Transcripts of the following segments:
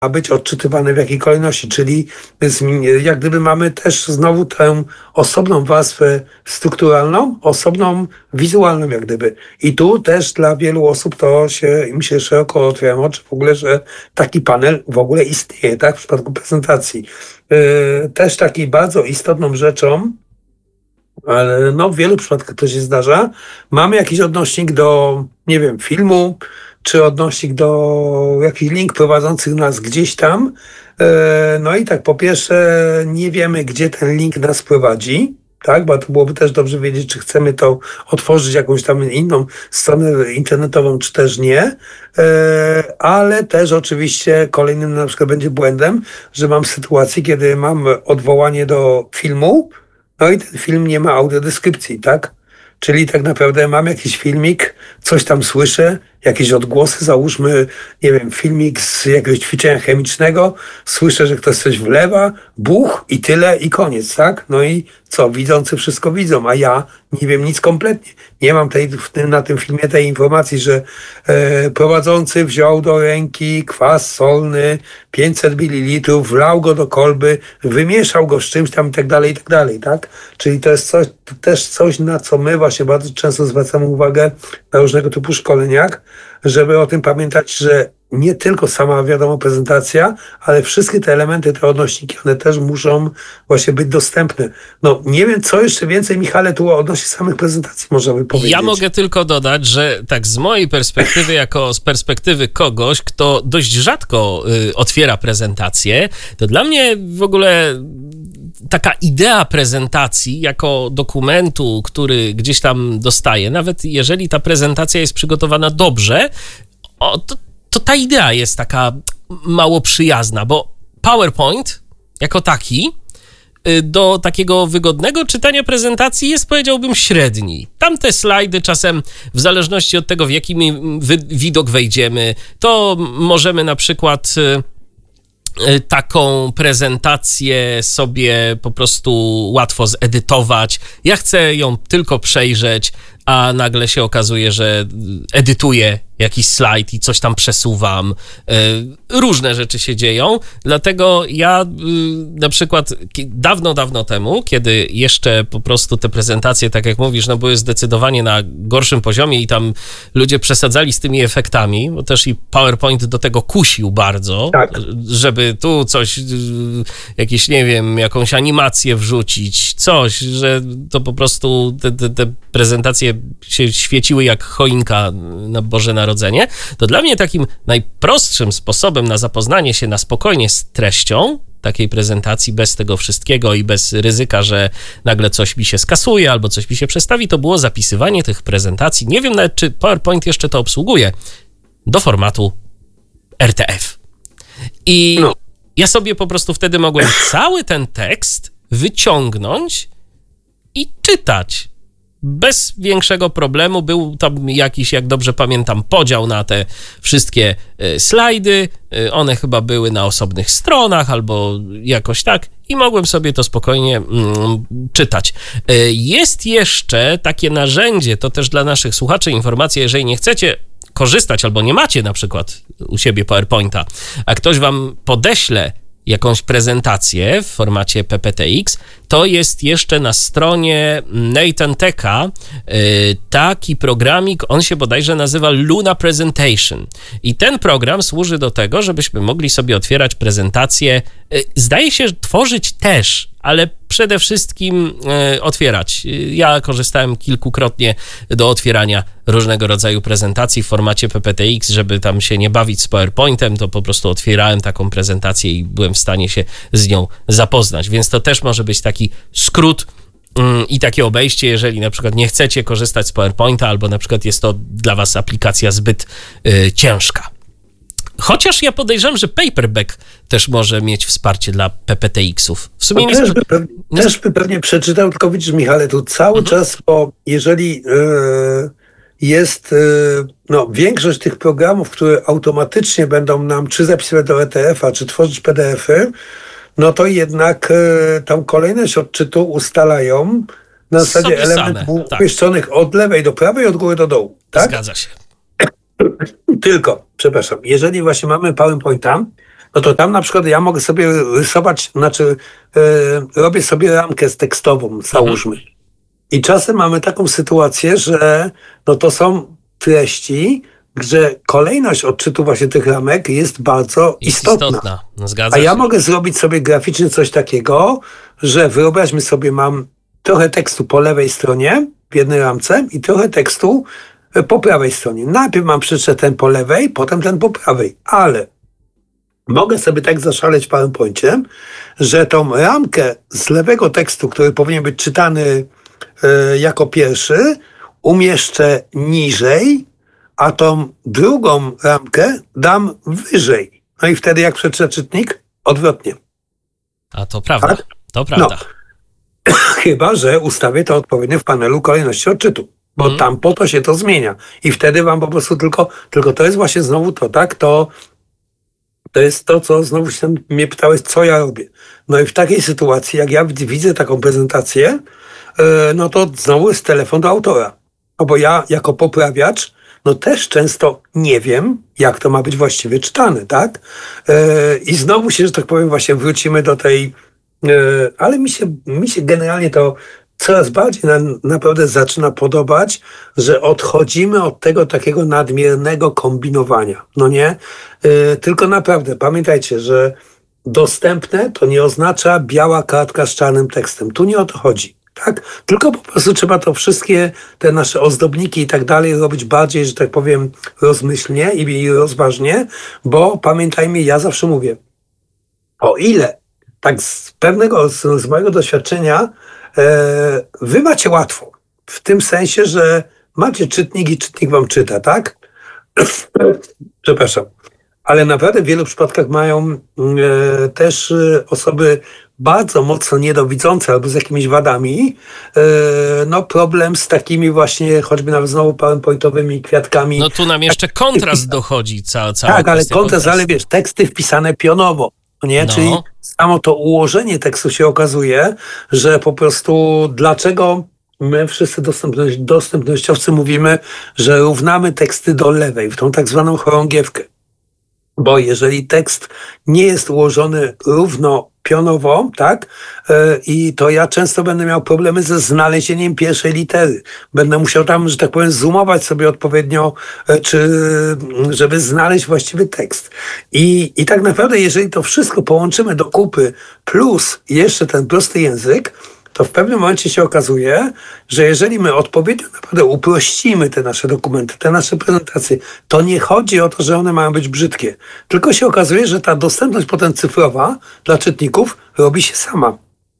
być odczytywane w jakiej kolejności, czyli jak gdyby mamy też znowu tę osobną warstwę strukturalną, osobną wizualną jak gdyby. I tu też dla wielu osób to im się szeroko otwierają oczy w ogóle, że taki panel w ogóle istnieje, tak, w przypadku prezentacji. Też taką bardzo istotną rzeczą, ale w wielu przypadkach to się zdarza, mamy jakiś odnośnik do, nie wiem, filmu, czy odnośnik do jakichś link prowadzących nas gdzieś tam. No i tak, po pierwsze, nie wiemy, gdzie ten link nas prowadzi, tak, bo to byłoby też dobrze wiedzieć, czy chcemy to otworzyć jakąś tam inną stronę internetową, czy też nie. Ale też oczywiście kolejnym na przykład będzie błędem, że mam sytuację, kiedy mam odwołanie do filmu, no i ten film nie ma audiodeskrypcji, tak? Czyli tak naprawdę mam jakiś filmik, coś tam słyszę, jakieś odgłosy, załóżmy, nie wiem, filmik z jakiegoś ćwiczenia chemicznego, słyszę, że ktoś coś wlewa, buch i tyle i koniec, tak? No i co? Widzący wszystko widzą, a ja nie wiem nic kompletnie. Nie mam na tym filmie tej informacji, że prowadzący wziął do ręki kwas solny 500 ml, wlał go do kolby, wymieszał go z czymś tam i tak dalej, tak? Czyli to jest też coś, na co my właśnie bardzo często zwracamy uwagę na różnego typu szkoleniach, żeby o tym pamiętać, że nie tylko sama, wiadomo, prezentacja, ale wszystkie te elementy, te odnośniki, one też muszą właśnie być dostępne. No, nie wiem, co jeszcze więcej, Michale, tu odnośnie samych prezentacji możemy powiedzieć. Ja mogę tylko dodać, że tak z mojej perspektywy, jako z perspektywy kogoś, kto dość rzadko otwiera prezentację, to dla mnie w ogóle taka idea prezentacji jako dokumentu, który gdzieś tam dostaję, nawet jeżeli ta prezentacja jest przygotowana dobrze, to ta idea jest taka mało przyjazna, bo PowerPoint jako taki do takiego wygodnego czytania prezentacji jest, powiedziałbym, średni. Tamte slajdy czasem, w zależności od tego, w jaki widok wejdziemy, to możemy na przykład taką prezentację sobie po prostu łatwo zedytować. Ja chcę ją tylko przejrzeć, a nagle się okazuje, że edytuję jakiś slajd i coś tam przesuwam. Różne rzeczy się dzieją, dlatego ja na przykład dawno temu, kiedy jeszcze po prostu te prezentacje, tak jak mówisz, były zdecydowanie na gorszym poziomie i tam ludzie przesadzali z tymi efektami, bo też i PowerPoint do tego kusił bardzo, tak, żeby tu coś, jakieś, nie wiem, jakąś animację wrzucić, coś, że to po prostu te prezentacje się świeciły jak choinka na Boże Narodzenie, to dla mnie takim najprostszym sposobem na zapoznanie się na spokojnie z treścią takiej prezentacji, bez tego wszystkiego i bez ryzyka, że nagle coś mi się skasuje albo coś mi się przestawi, to było zapisywanie tych prezentacji, nie wiem nawet, czy PowerPoint jeszcze to obsługuje, do formatu RTF. I ja sobie po prostu wtedy mogłem cały ten tekst wyciągnąć i czytać. Bez większego problemu. Był tam jakiś, jak dobrze pamiętam, podział na te wszystkie slajdy. One chyba były na osobnych stronach albo jakoś tak i mogłem sobie to spokojnie czytać. Jest jeszcze takie narzędzie, to też dla naszych słuchaczy informacja, jeżeli nie chcecie korzystać albo nie macie na przykład u siebie PowerPointa, a ktoś wam podeśle jakąś prezentację w formacie PPTX, to jest jeszcze na stronie Nathan Techa taki programik, on się bodajże nazywa Luna Presentation. I ten program służy do tego, żebyśmy mogli sobie otwierać prezentacje, zdaje się, tworzyć też, ale przede wszystkim otwierać. Ja korzystałem kilkukrotnie do otwierania różnego rodzaju prezentacji w formacie PPTX, żeby tam się nie bawić z PowerPointem, to po prostu otwierałem taką prezentację i byłem w stanie się z nią zapoznać. Więc to też może być taki skrót i takie obejście, jeżeli na przykład nie chcecie korzystać z PowerPointa albo na przykład jest to dla was aplikacja zbyt ciężka. Chociaż ja podejrzewam, że Paperback też może mieć wsparcie dla PPTX-ów. W sumie też by pewnie przeczytał, tylko widzisz, Michale, tu cały czas, bo jeżeli jest większość tych programów, które automatycznie będą nam czy zapisywać do ETF-a, czy tworzyć PDF-y, no to jednak tą kolejność odczytu ustalają na zasadzie elementów umieszczonych od lewej do prawej, od góry do dołu. Tak? Zgadza się. Tylko, przepraszam, jeżeli właśnie mamy PowerPointa, no to tam na przykład ja mogę sobie rysować, robię sobie ramkę tekstową, załóżmy. I czasem mamy taką sytuację, że no to są treści, że kolejność odczytu właśnie tych ramek jest bardzo istotna. No, zgadza A ja się. mogę zrobić sobie graficznie coś takiego, że wyobraźmy sobie, mam trochę tekstu po lewej stronie w jednej ramce i trochę tekstu po prawej stronie. Najpierw mam przeczytać ten po lewej, potem ten po prawej, ale mogę sobie tak zaszaleć w PowerPoincie, że tą ramkę z lewego tekstu, który powinien być czytany jako pierwszy, umieszczę niżej, a tą drugą ramkę dam wyżej. No i wtedy jak przeczyta czytnik? Odwrotnie. A to prawda, Tak? to prawda. Chyba że ustawię to odpowiednio w panelu kolejności odczytu. Bo tam po to się to zmienia. I wtedy wam po prostu tylko to jest właśnie znowu to, tak? To jest to, co znowu się mnie pytałeś, co ja robię. No i w takiej sytuacji, jak ja widzę taką prezentację, no to znowu jest telefon do autora. No bo ja jako poprawiacz, no też często nie wiem, jak to ma być właściwie czytane, tak? I znowu się, że tak powiem, właśnie wrócimy do tej... Ale mi się generalnie to coraz bardziej naprawdę zaczyna podobać, że odchodzimy od tego takiego nadmiernego kombinowania. No nie? Tylko naprawdę pamiętajcie, że dostępne to nie oznacza biała kartka z czarnym tekstem. Tu nie o to chodzi. Tak? Tylko po prostu trzeba to wszystkie te nasze ozdobniki i tak dalej robić bardziej, że tak powiem, rozmyślnie i rozważnie, bo pamiętajmy, ja zawsze mówię, o ile tak z mojego doświadczenia wy macie łatwo. W tym sensie, że macie czytnik i czytnik wam czyta, tak? Przepraszam. Ale naprawdę w wielu przypadkach mają też osoby bardzo mocno niedowidzące albo z jakimiś wadami, no problem z takimi właśnie choćby nawet znowu PowerPointowymi kwiatkami. No tu nam jeszcze kontrast dochodzi, cała tak, ale kwestia kontrast, ale wiesz, teksty wpisane pionowo, nie? No. Czyli samo to ułożenie tekstu się okazuje, że po prostu dlaczego my wszyscy dostępnościowcy mówimy, że równamy teksty do lewej, w tą tak zwaną chorągiewkę. Bo jeżeli tekst nie jest ułożony równo pionowo, tak, i to ja często będę miał problemy ze znalezieniem pierwszej litery. Będę musiał tam, że tak powiem, zoomować sobie odpowiednio, żeby znaleźć właściwy tekst. I tak naprawdę, jeżeli to wszystko połączymy do kupy, plus jeszcze ten prosty język, to w pewnym momencie się okazuje, że jeżeli my odpowiednio naprawdę uprościmy te nasze dokumenty, te nasze prezentacje, to nie chodzi o to, że one mają być brzydkie. Tylko się okazuje, że ta dostępność potem cyfrowa dla czytników robi się sama.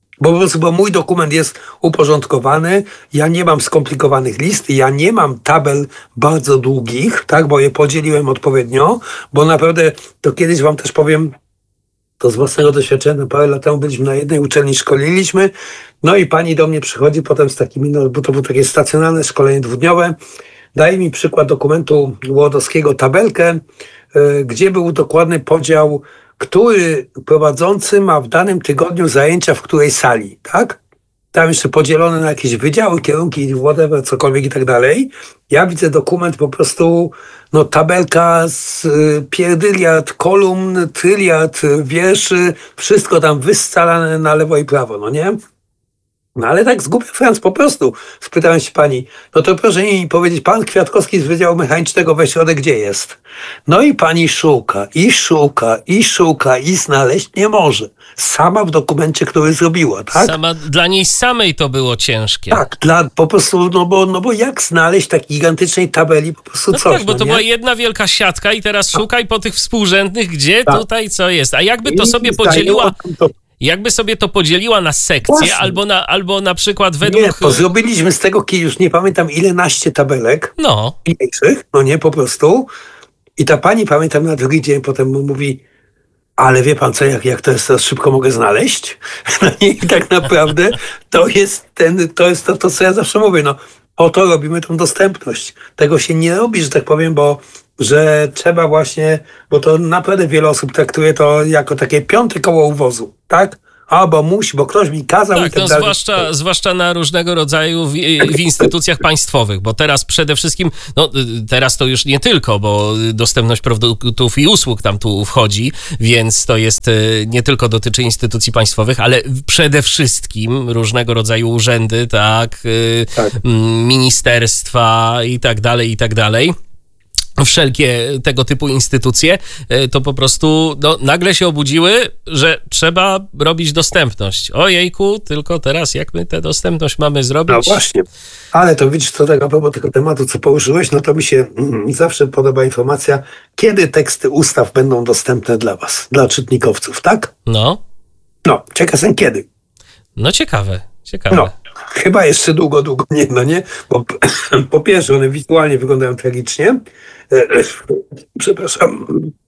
Bo mój dokument jest uporządkowany, ja nie mam skomplikowanych list, ja nie mam tabel bardzo długich, tak, bo je podzieliłem odpowiednio, bo naprawdę to kiedyś wam też powiem, to z własnego doświadczenia, parę lat temu byliśmy na jednej uczelni, szkoliliśmy, no i pani do mnie przychodzi potem z takimi, no bo to było takie stacjonarne szkolenie dwudniowe, daje mi przykład dokumentu łodowskiego, tabelkę, gdzie był dokładny podział, który prowadzący ma w danym tygodniu zajęcia w której sali, tak? Tam jeszcze podzielone na jakieś wydziały, kierunki, whatever, cokolwiek i tak dalej. Ja widzę dokument po prostu, no tabelka z pierdyliard kolumn, tryliard wierszy, wszystko tam wyscalane na lewo i prawo, no nie? No ale tak z głupia Franc po prostu. Spytałem się pani, no to proszę mi powiedzieć, pan Kwiatkowski z Wydziału Mechanicznego we środek gdzie jest? No i pani szuka, i szuka, i szuka, i znaleźć nie może. Sama w dokumencie, który zrobiła, tak? Dla niej samej to było ciężkie. Tak, po prostu, no bo jak znaleźć takiej gigantycznej tabeli po prostu no coś, tak, bo to nie? była jedna wielka siatka i teraz szukaj po tych współrzędnych, gdzie tak. Tutaj co jest. A jakby to sobie podzieliła... Jakby sobie to podzieliła na sekcje, albo na przykład według... Nie, bo zrobiliśmy z tego, już nie pamiętam, ilenaście tabelek mniejszych, no nie, po prostu. I ta pani, pamiętam, na drugi dzień potem mówi, ale wie pan co, jak to jest, to szybko mogę znaleźć? No nie, i tak naprawdę to jest to, co ja zawsze mówię, no po to robimy tą dostępność. Tego się nie robi, że tak powiem, że trzeba właśnie, bo to naprawdę wiele osób traktuje to jako takie piąte koło uwozu, tak? bo musi, bo ktoś mi kazał i Tak, tak no dalej. zwłaszcza na różnego rodzaju w instytucjach państwowych, bo teraz przede wszystkim, no teraz to już nie tylko, bo dostępność produktów i usług tam tu wchodzi, więc to jest nie tylko dotyczy instytucji państwowych, ale przede wszystkim różnego rodzaju urzędy, tak. Ministerstwa i tak dalej, i tak dalej. Wszelkie tego typu instytucje to po prostu nagle się obudziły, że trzeba robić dostępność. Ojejku, tylko teraz jak my tę dostępność mamy zrobić? No właśnie, ale to widzisz, co tak a propos tego tematu, co poruszyłeś, no to mi się zawsze podoba informacja, kiedy teksty ustaw będą dostępne dla was, dla czytnikowców, tak? No, Ciekaw jestem kiedy. no ciekawe. Chyba jeszcze długo nie, nie? Bo po pierwsze one wizualnie wyglądają tragicznie. Przepraszam.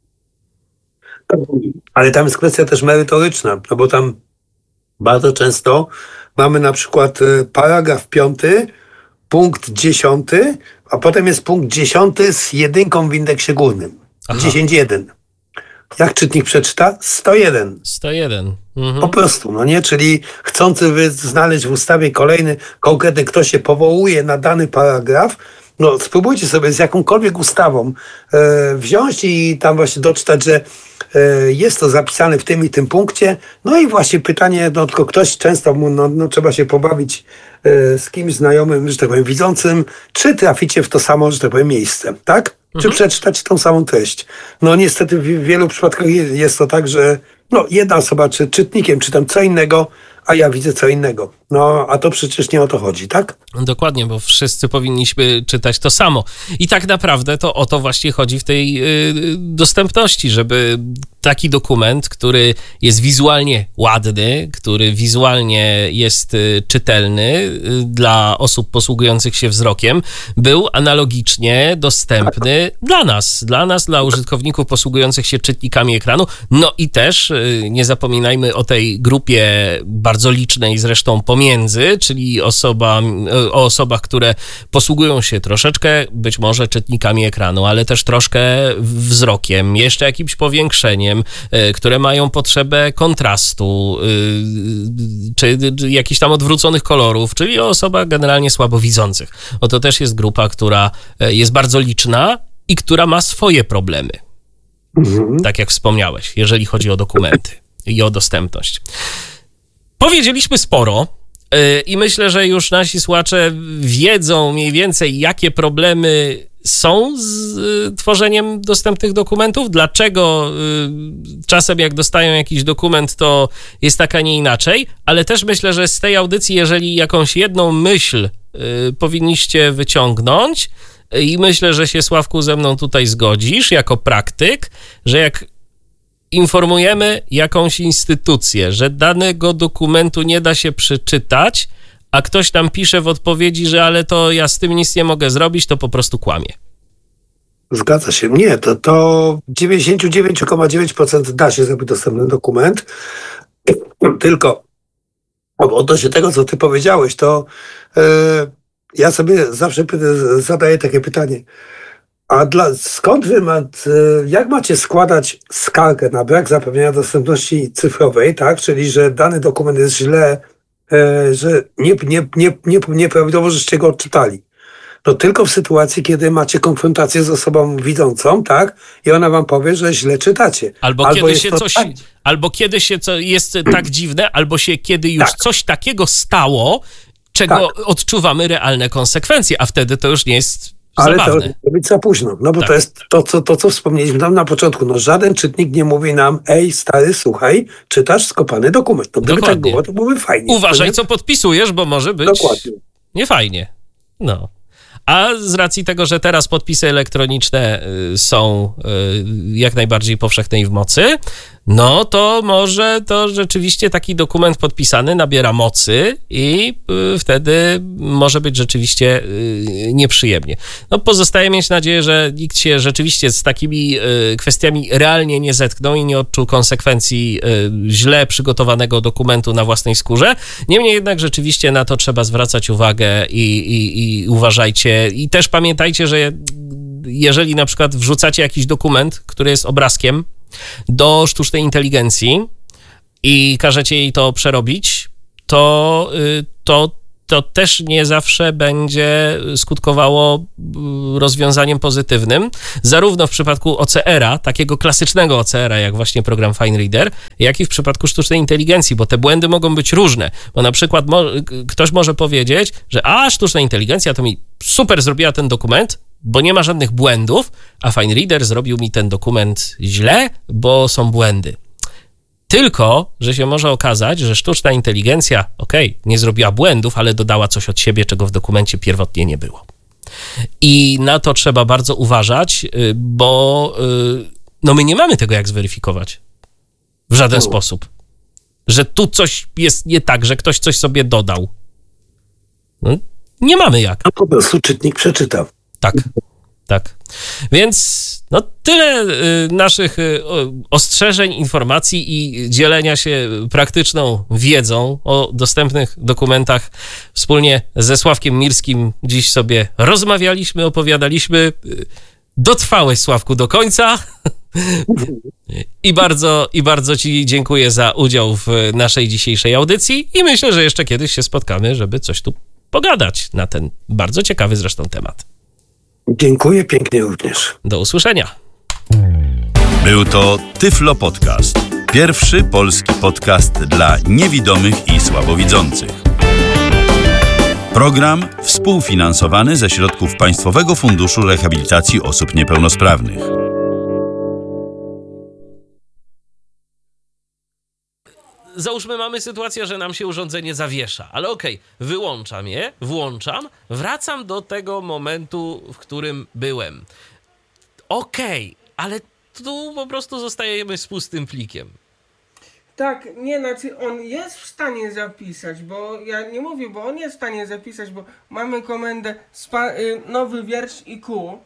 Ale tam jest kwestia też merytoryczna, no bo tam bardzo często mamy na przykład paragraf 5, punkt 10, a potem jest punkt 10 z 1 w indeksie górnym. 10.1. Jak czytnik przeczyta? 101. 101. Mhm. Po prostu, no nie? Czyli chcący znaleźć w ustawie kolejny konkretny, kto się powołuje na dany paragraf, no spróbujcie sobie z jakąkolwiek ustawą wziąć i tam właśnie doczytać, że jest to zapisane w tym i tym punkcie. No i właśnie pytanie, no tylko ktoś często trzeba się pobawić z kimś znajomym, że tak powiem, widzącym, czy traficie w to samo, że tak powiem, miejsce, tak? Czy przeczytać tą samą treść. No niestety w wielu przypadkach jest to tak, że jedna osoba czy czytnikiem czytam co innego, a ja widzę co innego. No, a to przecież nie o to chodzi, tak? Dokładnie, bo wszyscy powinniśmy czytać to samo. I tak naprawdę to o to właśnie chodzi w tej dostępności, żeby taki dokument, który jest wizualnie ładny, który wizualnie jest czytelny dla osób posługujących się wzrokiem, był analogicznie dostępny dla użytkowników posługujących się czytnikami ekranu. No i też nie zapominajmy o tej grupie bardzo licznej zresztą pomiędzy, czyli o osobach, które posługują się troszeczkę być może czytnikami ekranu, ale też troszkę wzrokiem, jeszcze jakimś powiększeniem, które mają potrzebę kontrastu, czy jakichś tam odwróconych kolorów, czyli o osobach generalnie słabowidzących. To też jest grupa, która jest bardzo liczna i która ma swoje problemy. Tak jak wspomniałeś, jeżeli chodzi o dokumenty i o dostępność. Powiedzieliśmy sporo i myślę, że już nasi słuchacze wiedzą mniej więcej, jakie problemy są z tworzeniem dostępnych dokumentów, dlaczego czasem jak dostają jakiś dokument, to jest tak, a nie inaczej, ale też myślę, że z tej audycji, jeżeli jakąś jedną myśl powinniście wyciągnąć, i myślę, że się, Sławku, ze mną tutaj zgodzisz, jako praktyk, że jak informujemy jakąś instytucję, że danego dokumentu nie da się przeczytać, a ktoś tam pisze w odpowiedzi, że ale to ja z tym nic nie mogę zrobić, to po prostu kłamie. Zgadza się. Nie, to 99,9% da się zrobić dostępny dokument. Tylko odnośnie tego, co ty powiedziałeś, to ja sobie zawsze zadaję takie pytanie. Skąd jak macie składać skargę na brak zapewnienia dostępności cyfrowej, tak? Czyli, że dany dokument jest źle, że nieprawidłowo żeście go odczytali. No tylko w sytuacji, kiedy macie konfrontację z osobą widzącą, tak? I ona wam powie, że źle czytacie. Albo kiedy się jest tak dziwne, albo się kiedy już coś takiego stało, czego odczuwamy realne konsekwencje, a wtedy to już nie jest zabawne. Ale to być za późno, no bo to jest to, co wspomnieliśmy tam na początku. No żaden czytnik nie mówi nam, ej stary, słuchaj, czytasz skopany dokument. No gdyby tak było, to byłoby fajnie. Uważaj, co podpisujesz, bo może być niefajnie. No. A z racji tego, że teraz podpisy elektroniczne są jak najbardziej powszechne i w mocy, no to może to rzeczywiście taki dokument podpisany nabiera mocy i wtedy może być rzeczywiście nieprzyjemnie. No pozostaje mieć nadzieję, że nikt się rzeczywiście z takimi kwestiami realnie nie zetknął i nie odczuł konsekwencji źle przygotowanego dokumentu na własnej skórze. Niemniej jednak rzeczywiście na to trzeba zwracać uwagę i uważajcie. I też pamiętajcie, że jeżeli na przykład wrzucacie jakiś dokument, który jest obrazkiem, do sztucznej inteligencji i każecie jej to przerobić, to też nie zawsze będzie skutkowało rozwiązaniem pozytywnym, zarówno w przypadku OCR-a, takiego klasycznego OCR-a, jak właśnie program FineReader, jak i w przypadku sztucznej inteligencji, bo te błędy mogą być różne, bo na przykład ktoś może powiedzieć, że sztuczna inteligencja to mi super zrobiła ten dokument, bo nie ma żadnych błędów, a FineReader zrobił mi ten dokument źle, bo są błędy. Tylko, że się może okazać, że sztuczna inteligencja, nie zrobiła błędów, ale dodała coś od siebie, czego w dokumencie pierwotnie nie było. I na to trzeba bardzo uważać, bo my nie mamy tego jak zweryfikować w żaden sposób. Że tu coś jest nie tak, że ktoś coś sobie dodał. Nie mamy jak. Po prostu czytnik przeczyta. Tak. Więc tyle naszych ostrzeżeń, informacji i dzielenia się praktyczną wiedzą o dostępnych dokumentach. Wspólnie ze Sławkiem Mirskim dziś sobie rozmawialiśmy, opowiadaliśmy. Dotrwałeś, Sławku, do końca. I bardzo ci dziękuję za udział w naszej dzisiejszej audycji i myślę, że jeszcze kiedyś się spotkamy, żeby coś tu pogadać na ten bardzo ciekawy zresztą temat. Dziękuję pięknie również. Do usłyszenia. Był to Tyflo Podcast. Pierwszy polski podcast dla niewidomych i słabowidzących. Program współfinansowany ze środków Państwowego Funduszu Rehabilitacji Osób Niepełnosprawnych. Załóżmy, mamy sytuację, że nam się urządzenie zawiesza, ale wyłączam je, włączam, wracam do tego momentu, w którym byłem. Ale tu po prostu zostajemy z pustym plikiem. Tak, on jest w stanie zapisać, bo ja nie mówię, bo on jest w stanie zapisać, bo mamy komendę nowy wiersz i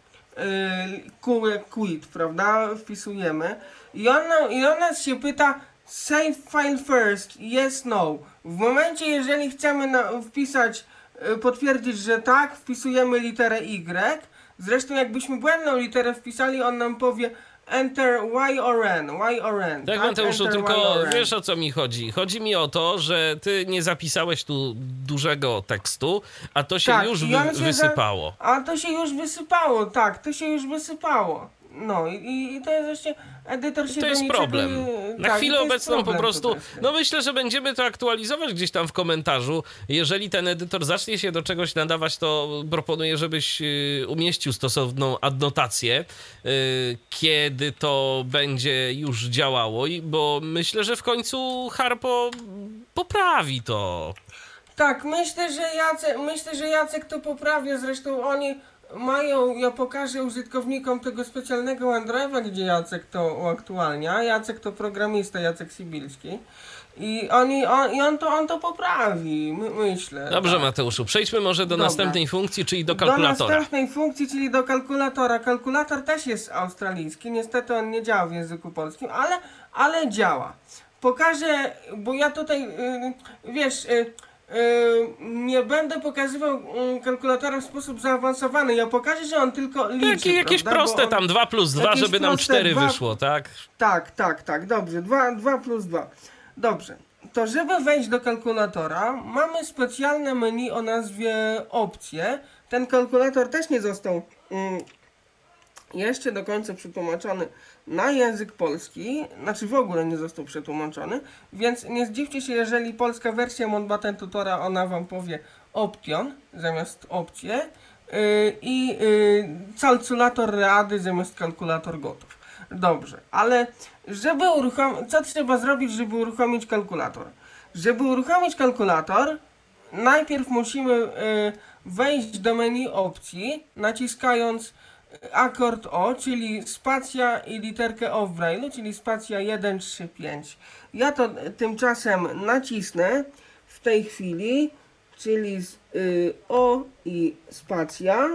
jak quit, prawda, wpisujemy i on nas się pyta save file first, yes, no. W momencie, jeżeli chcemy wpisać, potwierdzić, że tak, wpisujemy literę Y. Zresztą jakbyśmy błędną literę wpisali, on nam powie enter Y or N. Tak, Mateuszu, tylko wiesz, o co mi chodzi. Chodzi mi o to, że ty nie zapisałeś tu dużego tekstu, a to się już wysypało. A to się już wysypało, tak, to się już wysypało. No i to jest właśnie, edytor się to jest problem. Na chwilę obecną po prostu, myślę, że będziemy to aktualizować gdzieś tam w komentarzu. Jeżeli ten edytor zacznie się do czegoś nadawać, to proponuję, żebyś umieścił stosowną adnotację, kiedy to będzie już działało, bo myślę, że w końcu Harpo poprawi to. Tak, myślę, że Jacek to poprawi, zresztą oni ja pokażę użytkownikom tego specjalnego OneDrive'a, gdzie Jacek to uaktualnia. Jacek to programista, Jacek Sibilski. I on to poprawi, myślę. Dobrze, tak. Mateuszu, przejdźmy może do następnej funkcji, czyli do kalkulatora. Do następnej funkcji, czyli do kalkulatora. Kalkulator też jest australijski, niestety on nie działa w języku polskim, ale działa. Pokażę, bo ja tutaj, nie będę pokazywał kalkulatora w sposób zaawansowany. Ja pokażę, że on tylko liczy. Jakieś proste tam 2 plus 2, żeby nam 4 wyszło, tak? Tak, dobrze. 2 plus 2. Dobrze. To żeby wejść do kalkulatora, mamy specjalne menu o nazwie opcje. Ten kalkulator też nie został jeszcze do końca przetłumaczony na język polski, znaczy w ogóle nie został przetłumaczony, więc nie zdziwcie się, jeżeli polska wersja Mountbatten Tutora, ona wam powie option zamiast opcje i calculator ready zamiast kalkulator gotów. Dobrze, ale co trzeba zrobić, żeby uruchomić kalkulator? Żeby uruchomić kalkulator, najpierw musimy wejść do menu opcji, naciskając akord O, czyli spacja i literkę O w Braille'u, czyli spacja 1, 3, 5. Ja to tymczasem nacisnę w tej chwili, czyli O i spacja.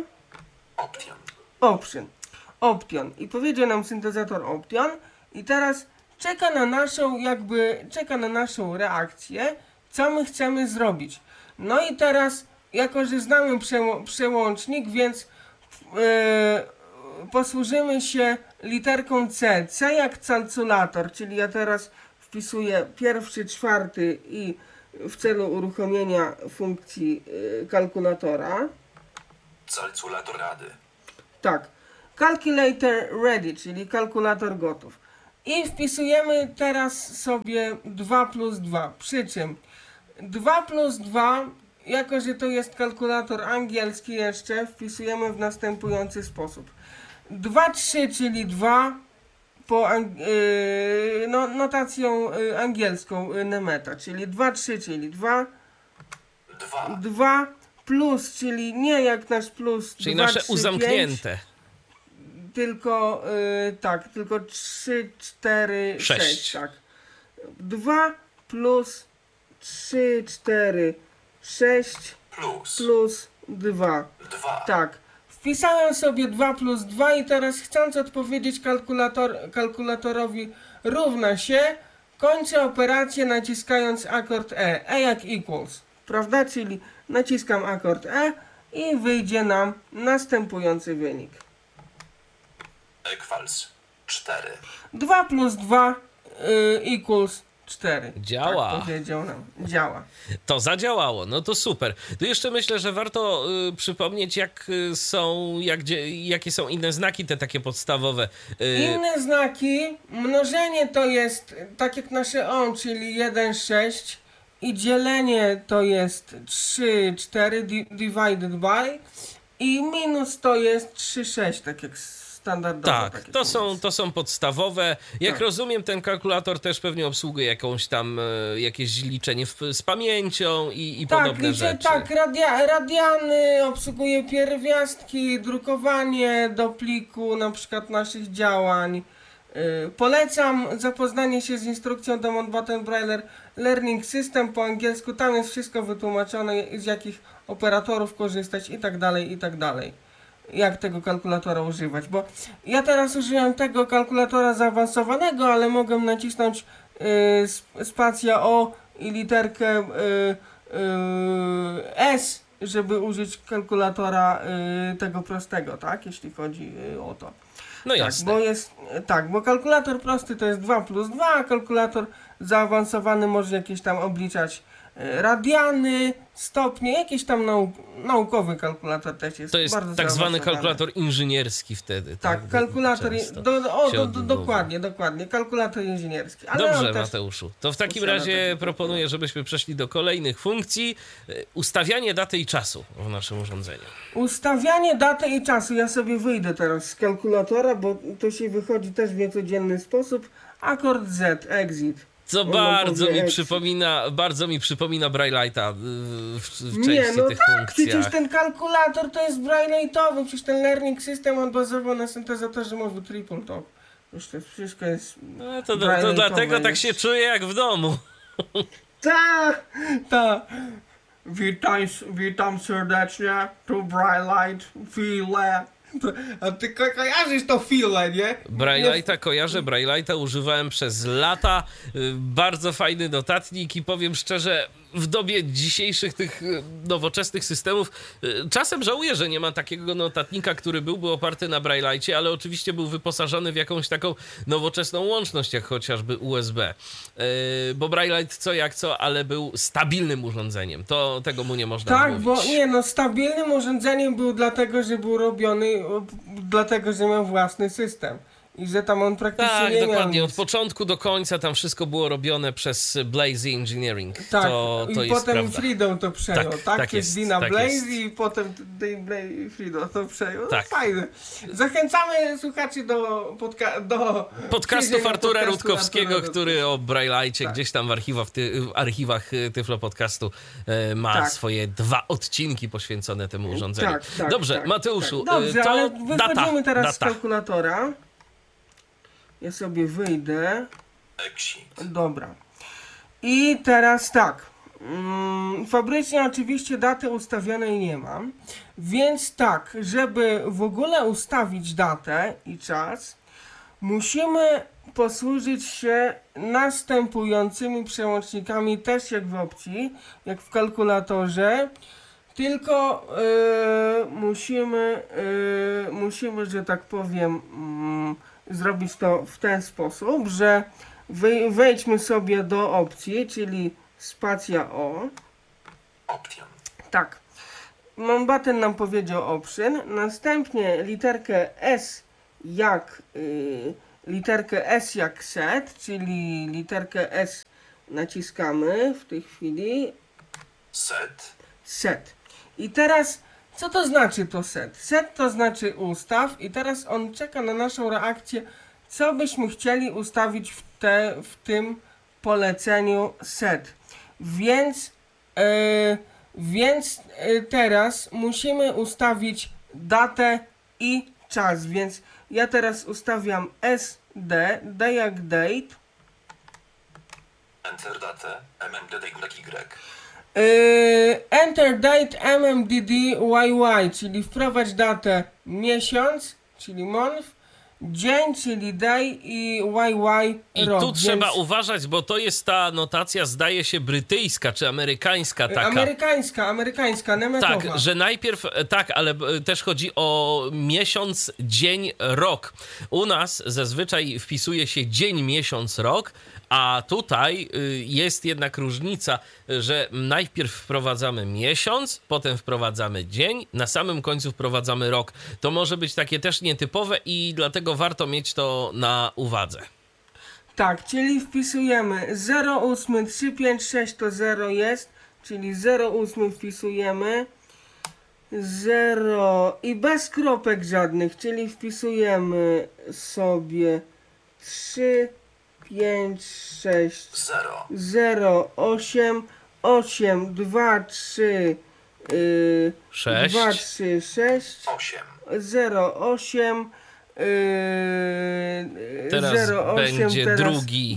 Option. I powiedzie nam syntezator option i teraz czeka na naszą reakcję, co my chcemy zrobić. No i teraz, jako że znamy przełącznik, więc posłużymy się literką C. C jak calculator, czyli ja teraz wpisuję pierwszy, czwarty i w celu uruchomienia funkcji kalkulatora. Calculator rady. Tak. Calculator ready, czyli kalkulator gotów. I wpisujemy teraz sobie 2 plus 2. Przy czym 2 plus 2, jako że to jest kalkulator angielski jeszcze, wpisujemy w następujący sposób. 2, 3, czyli 2 po notacją angielską Nemeta, czyli 2, 3, czyli 2. 2 plus, czyli nie jak nasz plus. Czyli 2, nasze 3, uzamknięte. 5, tylko tylko 3, 4, 6. Tak. 2 plus 3, 4, 6 plus 2. Tak. Wpisałem sobie 2 plus 2 i teraz chcąc odpowiedzieć kalkulatorowi równa się, kończę operację naciskając akord E. E jak equals. Prawda? Czyli naciskam akord E i wyjdzie nam następujący wynik. Equals 4. 2 plus 2 equals 4. Działa. Tak powiedział nam. Działa. To zadziałało, no to super. Tu jeszcze myślę, że warto przypomnieć, jakie są inne znaki, te takie podstawowe. Inne znaki, mnożenie to jest tak jak nasze on, czyli 1, 6 i dzielenie to jest 3, 4 divided by i minus to jest 3, 6, tak jak standardowo. Tak, to są podstawowe. Jak rozumiem, ten kalkulator też pewnie obsługuje jakieś liczenie z pamięcią i podobne rzeczy. Tak, radiany, obsługuje pierwiastki, drukowanie do pliku na przykład naszych działań. Polecam zapoznanie się z instrukcją do Mountbatten Braille Learning System po angielsku. Tam jest wszystko wytłumaczone, z jakich operatorów korzystać i tak dalej. Jak tego kalkulatora używać, bo ja teraz użyłem tego kalkulatora zaawansowanego, ale mogę nacisnąć spacja O i literkę S, żeby użyć kalkulatora tego prostego, tak? Jeśli chodzi o to. No jasne. Bo kalkulator prosty to jest 2 plus 2, a kalkulator zaawansowany może jakieś tam obliczać radiany, stopnie, jakiś tam naukowy kalkulator też jest. To jest bardzo tak zwany zaawansowany. kalkulator inżynierski wtedy. Tak, kalkulator, dokładnie, kalkulator inżynierski. Ale dobrze, Mateuszu, to w takim razie proponuję, żebyśmy przeszli do kolejnych funkcji. Ustawianie daty i czasu w naszym urządzeniu. Ustawianie daty i czasu, ja sobie wyjdę teraz z kalkulatora, bo to się wychodzi też w niecodzienny sposób. Akord Z, exit. Co bardzo mi przypomina Braille'a w części tych funkcjach. Przecież ten kalkulator to jest Braille'owy, przecież ten learning system on bazował na syntezatorze mowy triple top. Już to wszystko jest no to dlatego tak się czuję jak w domu. Ta. Witam serdecznie, tu Braille'ite, File. A ty kojarzysz to File, nie? Braille'ita kojarzę, Braille'ita używałem przez lata. Bardzo fajny notatnik i powiem szczerze, w dobie dzisiejszych tych nowoczesnych systemów czasem żałuję, że nie ma takiego notatnika, który byłby oparty na Braille'cie, ale oczywiście był wyposażony w jakąś taką nowoczesną łączność, jak chociażby USB. Bo Braille'ite ale był stabilnym urządzeniem. Tego mu nie można mówić. Stabilnym urządzeniem był dlatego, że był robiony, dlatego, że miał własny system. I że tam on praktycznie nie dokładnie. miał Od początku do końca tam wszystko było robione przez Blaze Engineering. Tak, to i jest potem prawda. Freedom to przejął, tak? Jest, Dina tak Blaze jest. i potem Freedom to przejął. Tak. No, fajne. Zachęcamy słuchaczy do podcastów Artura Rutkowskiego, Artura który o Braille'cie gdzieś tam w archiwach Tyflo Podcastu ma swoje 2 odcinki poświęcone temu urządzeniu. Dobrze, Mateuszu, Dobrze, to ale wychodzimy teraz z data. kalkulatora. Ja sobie wyjdę. Dobra. I teraz tak. Fabrycznie oczywiście daty ustawionej nie mam. Więc tak, żeby w ogóle ustawić datę i czas, musimy posłużyć się następującymi przełącznikami, też jak w opcji, jak w kalkulatorze. Tylko musimy, że tak powiem, zrobić to w ten sposób, że Wejdźmy sobie do opcji, czyli spacja O. Option. Tak. Mountbatten nam powiedział option, następnie literkę S jak set, czyli literkę S naciskamy w tej chwili. Set. I teraz, co to znaczy to set? Set to znaczy ustaw i teraz on czeka na naszą reakcję, co byśmy chcieli ustawić w tym poleceniu set. Więc teraz musimy ustawić datę i czas, więc ja teraz ustawiam SD, D jak date. Enter datę MMDDYY. Enter date MMDDYY, czyli wprowadź datę miesiąc, czyli month, dzień, czyli day i YY I rok. tu trzeba uważać, bo to jest ta notacja, zdaje się, brytyjska czy amerykańska taka. Amerykańska, nemetowa. Tak, że najpierw, tak, ale też chodzi o miesiąc, dzień, rok. U nas zazwyczaj wpisuje się dzień, miesiąc, rok, a tutaj jest jednak różnica, że najpierw wprowadzamy miesiąc, potem wprowadzamy dzień, na samym końcu wprowadzamy rok. To może być takie też nietypowe i dlatego warto mieć to na uwadze. Tak, czyli wpisujemy 08356 to 0 jest, czyli 08 wpisujemy 0 i bez kropek żadnych, czyli wpisujemy sobie 3 5 6 0 8 8 2 3 6. 2 3 6 8. 0 8 Teraz 08, będzie teraz drugi.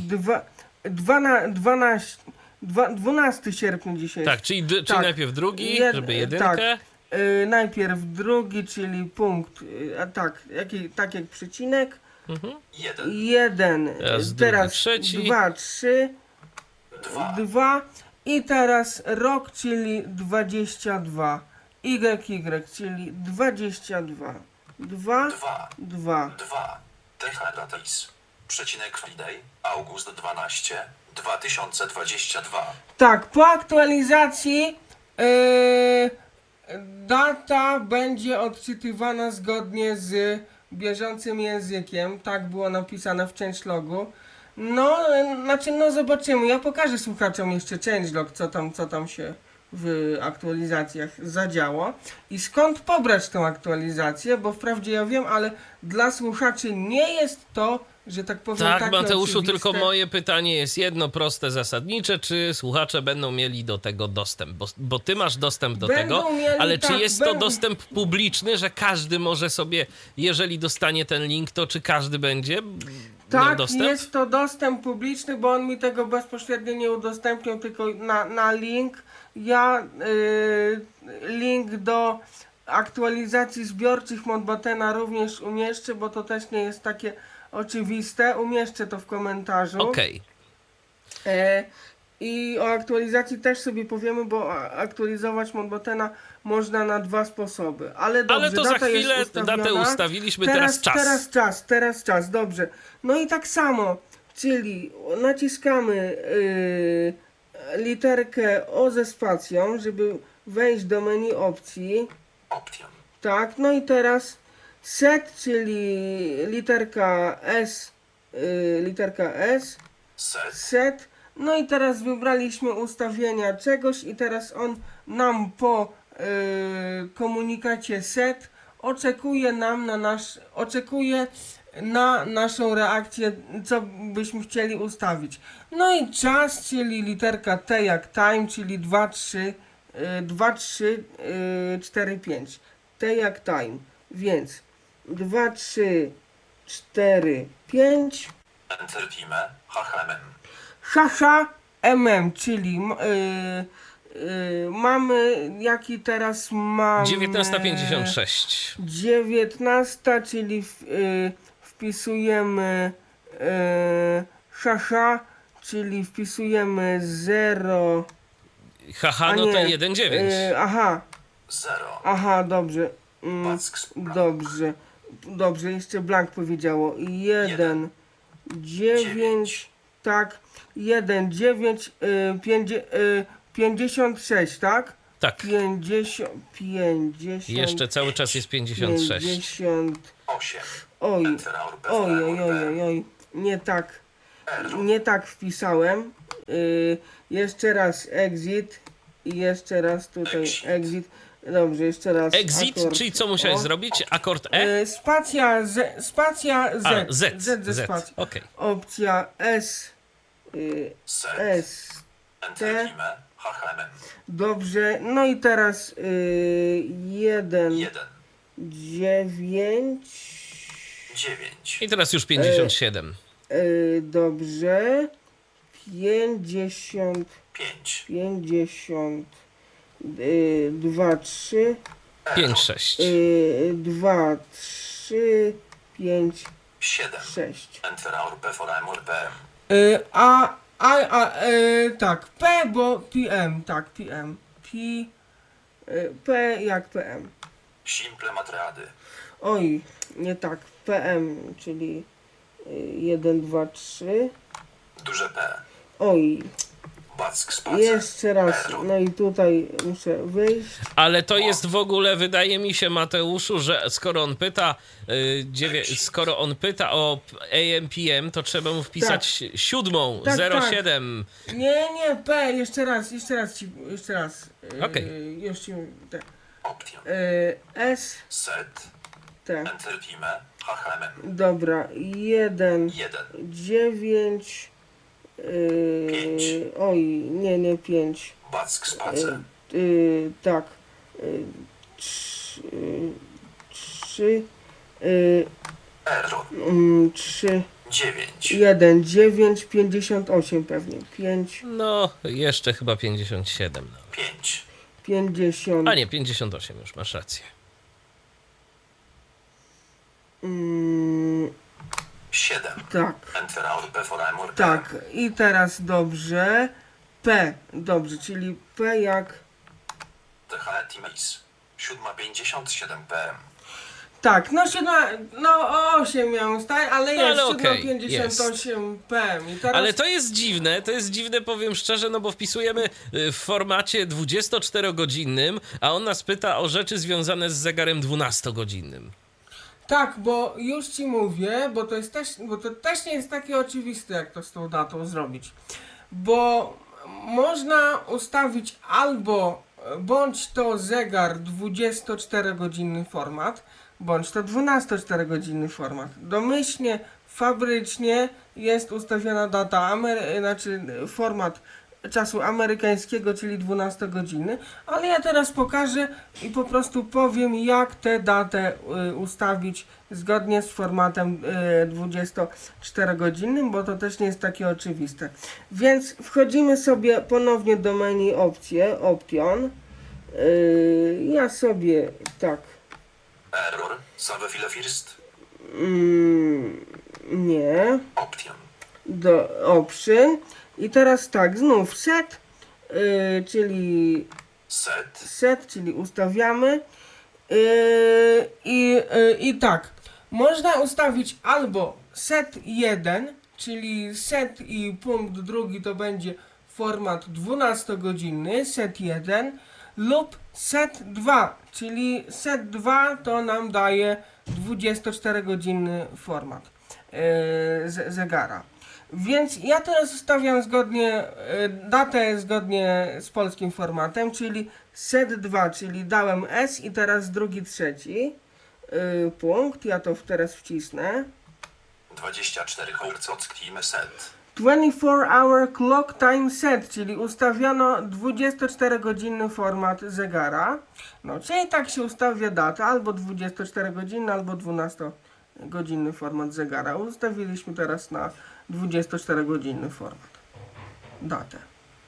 12 sierpnia dzisiaj. Tak, czyli najpierw drugi, żeby jedynkę. Tak, najpierw drugi, czyli punkt, tak jak przecinek. 1. Teraz trzeci. 2, 3, 2 i teraz rok, czyli 22. YY, czyli 22. 2. 2. Techadatis. Przecinek Friday. August 12. 2022. Tak, po aktualizacji data będzie odczytywana zgodnie z bieżącym językiem. Tak było napisane w changelogu. No zobaczymy. Ja pokażę słuchaczom jeszcze changelog, co tam się w aktualizacjach zadziało i skąd pobrać tą aktualizację, bo wprawdzie ja wiem, ale dla słuchaczy nie jest to, że tak powiem, Tak, takie Mateuszu, oczywiste. tylko moje pytanie jest jedno, proste, zasadnicze. Czy słuchacze będą mieli do tego dostęp? Bo ty masz dostęp do tego, ale czy jest to dostęp publiczny, że każdy może sobie, jeżeli dostanie ten link, to czy każdy będzie miał dostęp? Tak, jest to dostęp publiczny, bo on mi tego bezpośrednio nie udostępnił, tylko na link. Ja link do aktualizacji zbiorczych Mountbattena również umieszczę, bo to też nie jest takie oczywiste. Umieszczę to w komentarzu. Okej. I o aktualizacji też sobie powiemy, bo aktualizować Mountbattena można na 2 sposoby. Ale dobrze, Ale to za chwilę datę ustawiliśmy, teraz czas. Dobrze. No i tak samo, czyli naciskamy literkę O ze spacją, żeby wejść do menu opcji. Option. Tak, no i teraz set, czyli literka S, set. No i teraz wybraliśmy ustawienia czegoś i teraz on nam po komunikacie set oczekuje na naszą reakcję, co byśmy chcieli ustawić. No i czas, czyli literka T jak time, czyli 2, 3, 4, 5. T jak time, więc 2, 3, 4, 5. Enter time. HHMM. HHMM, czyli mamy, jaki teraz mamy... 19:56. 19, czyli wpisujemy HH, czyli wpisujemy 0... Haha, no to 1,9. Aha. 0. Aha, dobrze. Pack blank. Dobrze, jeszcze blank powiedziało. 1, 9, tak, 1, 9, 56, tak? Tak. 50. Jeszcze cały czas jest 56. 50. 8. Oj, Enter our oj, nie tak wpisałem. Jeszcze raz exit i jeszcze raz tutaj exit. Dobrze, jeszcze raz. Exit, akord. czyli co musiałeś O. zrobić? Akord E? Spacja Z, spacja Z. A, Z. ze spacją. Okej. Opcja S. Set. S. Enter time. HHMM. Dobrze, no i teraz 1, 1. 9. 9. I teraz już 57. Dobrze. 50. 5. 2, 3. 5, 6. 2, 3, 5, 7. 6. Enter our P for AM or PM. Tak, P, bo PM, tak, PM. P jak PM. Simple matready. Oj, nie tak, PM, czyli 1, 2, 3. Duże P. Oj, Back spacer. jeszcze raz, Error. no i tutaj muszę wyjść. Ale to jest w ogóle, wydaje mi się, Mateuszu, że skoro on pyta o AM/PM, to trzeba mu wpisać 7, Tak, 07. Nie, P, jeszcze raz. Okej. Już ci, tak. Option. S, Set. T. Enter time. HHMM. Dobra, 1, 1. 9. Pięć. Oj, nie 5. Back spacer. Tak. 3. Error. 3. 9. 1, 9, 58 pewnie. 5, No, jeszcze chyba 57. No. 5. 50. A nie, 58 już, masz rację. 7. Tak. Enter our P for AM or PM. Tak, i teraz dobrze. P, dobrze, czyli P jak. THE Timis. 7:57 PM. Tak, no 8 miałem stać, ale jest ale okej, 7:58 PM. I teraz Ale to jest dziwne, powiem szczerze, no bo wpisujemy w formacie 24-godzinnym, a on nas pyta o rzeczy związane z zegarem 12-godzinnym. tak, bo już ci mówię, bo to też nie jest takie oczywiste, jak to z tą datą zrobić. Bo można ustawić albo bądź to zegar 24-godzinny format, bądź to 12-4-godzinny format. Domyślnie, fabrycznie jest ustawiona data, format czasu amerykańskiego, czyli 12-godzinny, ale ja teraz pokażę i po prostu powiem, jak tę datę ustawić zgodnie z formatem 24-godzinnym, bo to też nie jest takie oczywiste. Więc wchodzimy sobie ponownie do menu Option. Ja sobie tak. Error. Save file first. Nie. Option. Do Option. I teraz tak, znów set, czyli Set. czyli ustawiamy. I tak, można ustawić albo set 1, czyli set i punkt drugi to będzie format 12-godzinny, set 1, lub set 2, czyli set 2 to nam daje 24-godzinny format zegara. Więc ja teraz ustawiam datę zgodnie z polskim formatem, czyli set 2, czyli dałem S i teraz drugi, trzeci punkt. Ja to teraz wcisnę. 24 Hz odskijmy set. 24-hour clock time set, czyli ustawiono 24-godzinny format zegara. No, czyli tak się ustawia data, albo 24-godzinny, albo 12-godzinny format zegara. Ustawiliśmy teraz na 24-godzinny format. Datę.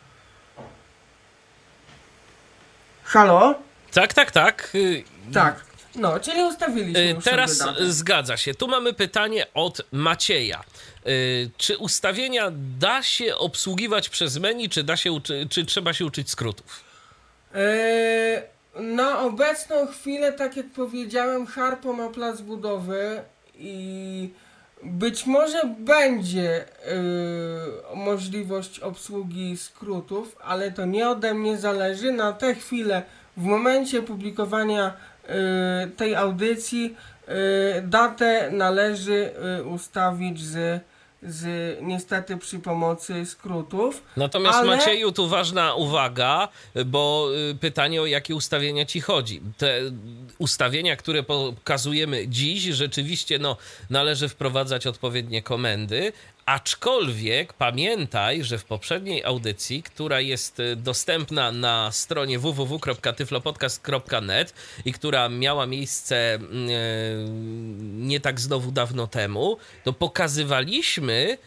Halo? Tak. Tak. No, czyli ustawiliśmy już Teraz sobie datę. zgadza się. Tu mamy pytanie od Macieja. Czy ustawienia da się obsługiwać przez menu, czy trzeba się uczyć skrótów? Na obecną chwilę, tak jak powiedziałem, Harpo ma plac budowy i Być może będzie możliwość obsługi skrótów, ale to nie ode mnie zależy. Na tę chwilę, w momencie publikowania tej audycji, datę należy ustawić niestety przy pomocy skrótów. Natomiast ale... Macieju, tu ważna uwaga, bo pytanie, o jakie ustawienia ci chodzi. Te ustawienia, które pokazujemy dziś, rzeczywiście należy wprowadzać odpowiednie komendy, aczkolwiek pamiętaj, że w poprzedniej audycji, która jest dostępna na stronie www.tyflopodcast.net i która miała miejsce nie tak znowu dawno temu, to pokazywaliśmy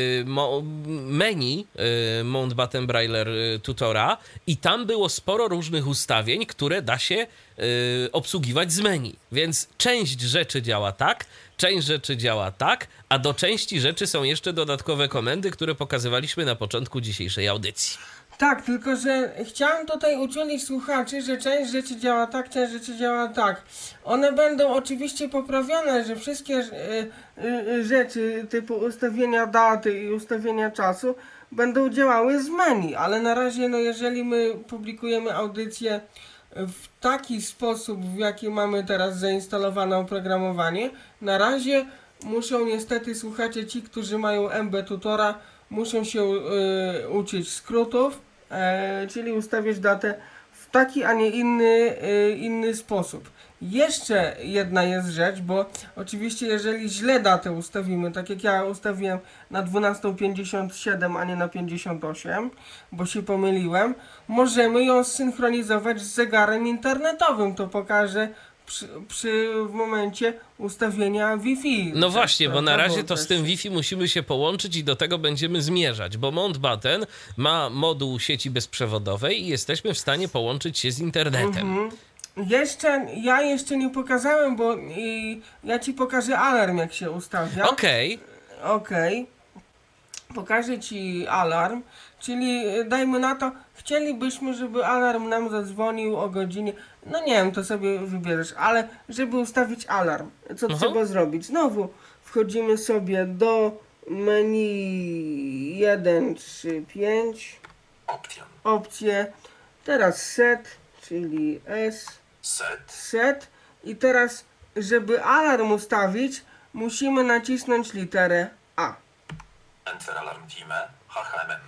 menu Mountbatten Brailler Tutora i tam było sporo różnych ustawień, które da się obsługiwać z menu. Więc część rzeczy działa tak, część rzeczy działa tak, a do części rzeczy są jeszcze dodatkowe komendy, które pokazywaliśmy na początku dzisiejszej audycji. Tak, tylko że chciałem tutaj uczulić słuchaczy, że część rzeczy działa tak, część rzeczy działa tak. One będą oczywiście poprawione, że wszystkie rzeczy typu ustawienia daty i ustawienia czasu będą działały z menu, ale na razie, jeżeli my publikujemy audycję w taki sposób, w jaki mamy teraz zainstalowane oprogramowanie, na razie muszą niestety słuchacze, ci, którzy mają MB Tutora, muszą się uczyć skrótów, czyli ustawiać datę w taki, a nie inny sposób. Jeszcze jedna jest rzecz, bo oczywiście jeżeli źle datę ustawimy, tak jak ja ustawiłem na 12:57, a nie na 58, bo się pomyliłem, możemy ją zsynchronizować z zegarem internetowym. To pokażę w momencie ustawienia Wi-Fi. No właśnie, bo na razie to z tym Wi-Fi musimy się połączyć i do tego będziemy zmierzać, bo Mountbatten ma moduł sieci bezprzewodowej i jesteśmy w stanie połączyć się z internetem. Ja jeszcze nie pokazałem, bo ja ci pokażę alarm, jak się ustawia. Okej. Pokażę ci alarm, czyli dajmy na to, chcielibyśmy, żeby alarm nam zadzwonił o godzinie, no nie wiem, to sobie wybierzesz, ale żeby ustawić alarm, co trzeba zrobić? Znowu wchodzimy sobie do menu 1, 3, 5, opcje, teraz set, czyli set i teraz, żeby alarm ustawić, musimy nacisnąć literę A. Enter alarm time HHMM.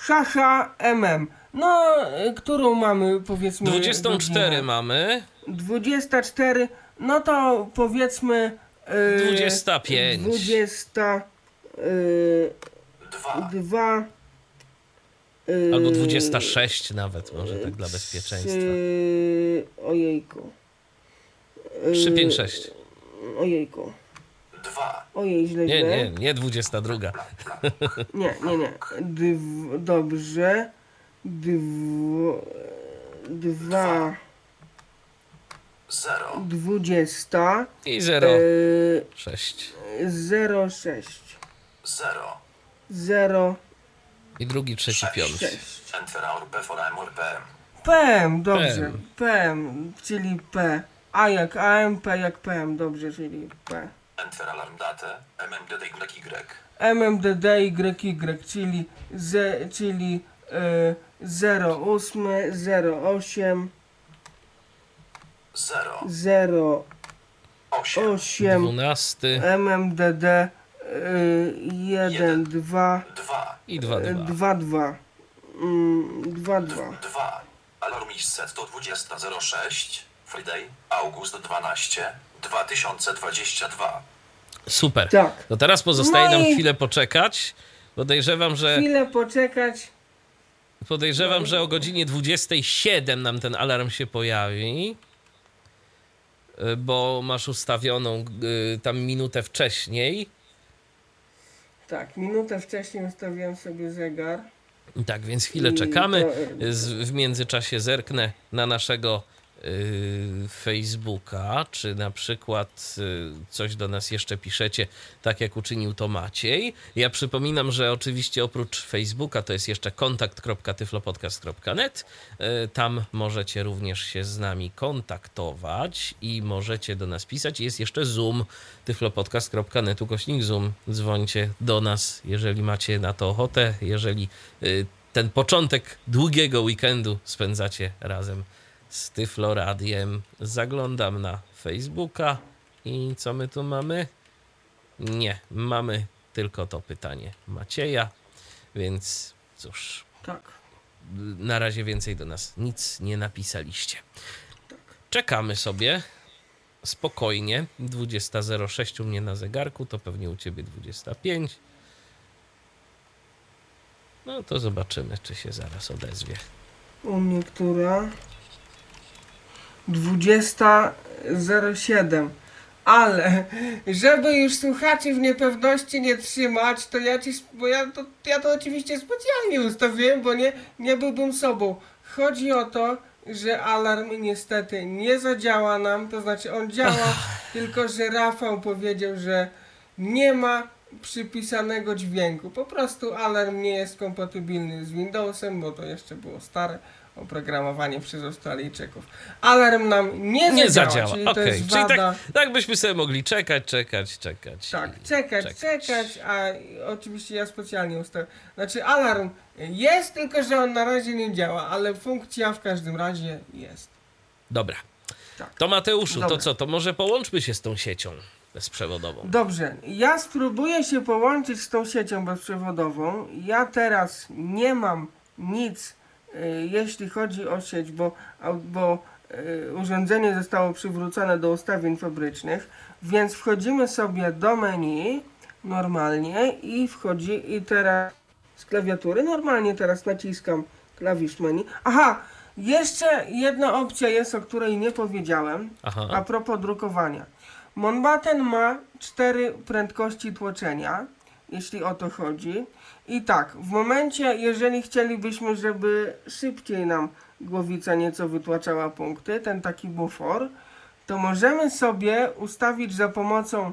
HHMM. No, którą mamy, powiedzmy... 24 godzinę? mamy. 24, no to powiedzmy... 25. 22... Albo 26 nawet, może tak dla bezpieczeństwa. Ojejku. 356. Ojejku. 2. Ojej, źle. Nie 22. Nie. Dobrze. 2. 0. 20. I 0. 6. 06. 0. 0. I drugi, trzeci, piąty. Enter alarm PM. PM, dobrze. PM, czyli P. A jak AM, P jak PM, dobrze, czyli P. Enter alarm datę MMDDYY. MMDDYY, czyli 08, 08, 0. 8, 12 MMDD 1, 2 i 2. 2. 2. Alarm is set to 20.06. Friday, august 12, 2022. Super. Tak. To teraz pozostaje nam i- chwilę poczekać. Podejrzewam, że o godzinie 27 nam ten alarm się pojawi, bo masz ustawioną tam minutę wcześniej. Tak, minutę wcześniej ustawiłem sobie zegar. Tak, więc chwilę I czekamy. to- W międzyczasie zerknę na naszego Facebooka, czy na przykład coś do nas jeszcze piszecie, tak jak uczynił to Maciej. Ja przypominam, że oczywiście oprócz Facebooka to jest jeszcze kontakt.tyflopodcast.net. Tam możecie również się z nami kontaktować i możecie do nas pisać. Jest jeszcze Zoom, tyflopodcast.net/Zoom. Dzwońcie do nas, jeżeli macie na to ochotę, jeżeli ten początek długiego weekendu spędzacie razem z Tyflo Radiem. Zaglądam na Facebooka i co my tu mamy? Nie, mamy tylko to pytanie Macieja, więc cóż, Tak. na razie więcej do nas nic nie napisaliście. Czekamy sobie spokojnie. 20:06 u mnie na zegarku, to pewnie u ciebie 25. No to zobaczymy, czy się zaraz odezwie. U mnie która? 20:07. Ale, żeby już słuchaczy w niepewności nie trzymać, to ja to oczywiście specjalnie ustawiłem, bo nie byłbym sobą. Chodzi o to, że alarm niestety nie zadziała nam, to znaczy on działa, tylko że Rafał powiedział, że nie ma przypisanego dźwięku. Po prostu alarm nie jest kompatybilny z Windowsem, bo to jeszcze było stare oprogramowanie przez Australijczyków. Alarm nam nie zadziała, czyli to Okej, jest czyli wada. tak byśmy sobie mogli czekać. Tak, czekać, a oczywiście ja specjalnie ustawiam. Znaczy alarm jest, tylko że on na razie nie działa, ale funkcja w każdym razie jest. Dobra. Tak. To Mateuszu, Dobra. to co? To może połączmy się z tą siecią bezprzewodową. Dobrze, ja spróbuję się połączyć z tą siecią bezprzewodową. Ja teraz nie mam nic, jeśli chodzi o sieć, bo urządzenie zostało przywrócone do ustawień fabrycznych, więc wchodzimy sobie do menu normalnie i teraz z klawiatury normalnie teraz naciskam klawisz menu. Aha, jeszcze jedna opcja jest, o której nie powiedziałem, Aha. a propos drukowania. Monbaten ma 4 prędkości tłoczenia, jeśli o to chodzi. I tak, w momencie, jeżeli chcielibyśmy, żeby szybciej nam głowica nieco wytłaczała punkty, ten taki bufor, to możemy sobie ustawić za pomocą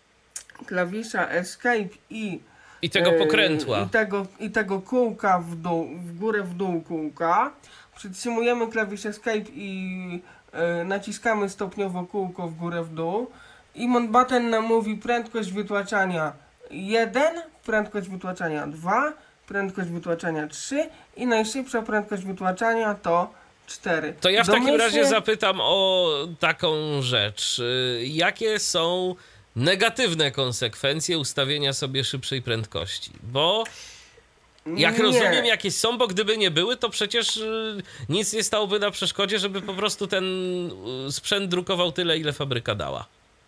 klawisza Escape I tego pokrętła. I tego kółka w dół, w górę, w dół kółka. Przytrzymujemy klawisz Escape i naciskamy stopniowo kółko w górę, w dół. I Monbaten nam mówi prędkość wytłaczania 1, prędkość wytłaczania 2, prędkość wytłaczania 3 i najszybsza prędkość wytłaczania to 4. To ja w takim razie zapytam o taką rzecz. Jakie są negatywne konsekwencje ustawienia sobie szybszej prędkości? Bo jak rozumiem, jakieś są, bo gdyby nie były, to przecież nic nie stałoby na przeszkodzie, żeby po prostu ten sprzęt drukował tyle, ile fabryka dała.